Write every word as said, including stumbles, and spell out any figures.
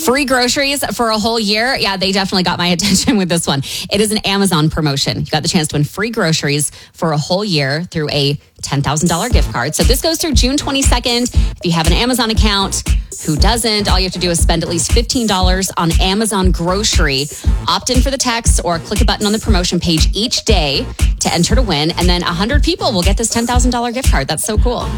Free groceries for a whole year. Yeah, they definitely got my attention with this one. It is an Amazon promotion. You got the chance to win free groceries for a whole year through a ten thousand dollars gift card. So this goes through June twenty-second. If you have an Amazon account, who doesn't? All you have to do is spend at least fifteen dollars on Amazon grocery. Opt in for the text or click a button on the promotion page each day to enter to win. And then one hundred people will get this ten thousand dollars gift card. That's so cool.